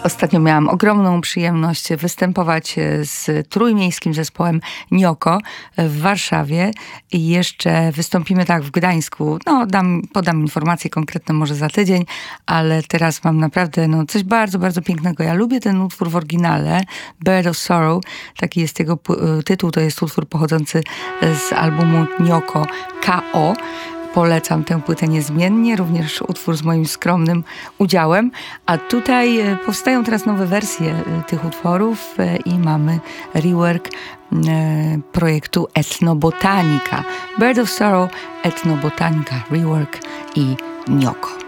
Ostatnio miałam ogromną przyjemność występować z trójmiejskim zespołem Nioko w Warszawie i jeszcze wystąpimy w Gdańsku. Podam informacje konkretne może za tydzień, ale teraz mam naprawdę coś bardzo, bardzo pięknego. Ja lubię ten utwór w oryginale, Bird of Sorrow, taki jest jego tytuł, to jest utwór pochodzący z albumu Nioko K.O. Polecam tę płytę niezmiennie, również utwór z moim skromnym udziałem. A tutaj powstają teraz nowe wersje tych utworów i mamy rework projektu Etnobotanika. Bird of Sorrow, Etnobotanika, rework i Nioko.